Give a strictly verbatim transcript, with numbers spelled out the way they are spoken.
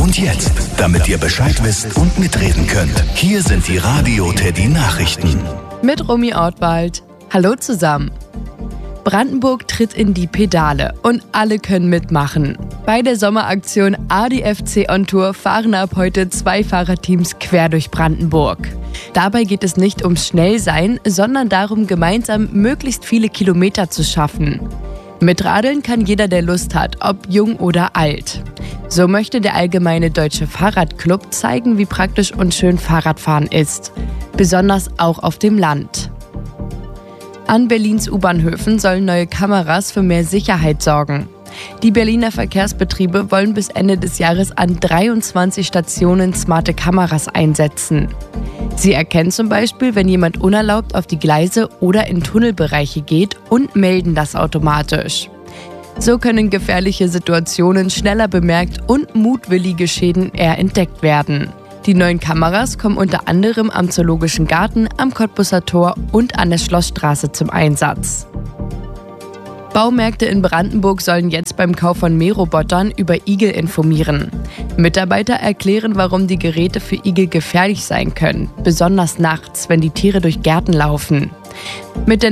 Und jetzt, damit ihr Bescheid wisst und mitreden könnt, hier sind die Radio Teddy Nachrichten. Mit Romy Ortwald. Hallo zusammen. Brandenburg tritt in die Pedale und alle können mitmachen. Bei der Sommeraktion A D F C on Tour fahren ab heute zwei Fahrerteams quer durch Brandenburg. Dabei geht es nicht ums Schnellsein, sondern darum, gemeinsam möglichst viele Kilometer zu schaffen. Mitradeln kann jeder, der Lust hat, ob jung oder alt. So möchte der Allgemeine Deutsche Fahrradclub zeigen, wie praktisch und schön Fahrradfahren ist. Besonders auch auf dem Land. An Berlins U-Bahnhöfen sollen neue Kameras für mehr Sicherheit sorgen. Die Berliner Verkehrsbetriebe wollen bis Ende des Jahres an dreiundzwanzig Stationen smarte Kameras einsetzen. Sie erkennen zum Beispiel, wenn jemand unerlaubt auf die Gleise oder in Tunnelbereiche geht und melden das automatisch. So können gefährliche Situationen schneller bemerkt und mutwillige Schäden eher entdeckt werden. Die neuen Kameras kommen unter anderem am Zoologischen Garten, am Cottbusser Tor und an der Schlossstraße zum Einsatz. Baumärkte in Brandenburg sollen jetzt beim Kauf von Mährobotern über Igel informieren. Mitarbeiter erklären, warum die Geräte für Igel gefährlich sein können, besonders nachts, wenn die Tiere durch Gärten laufen. Mit der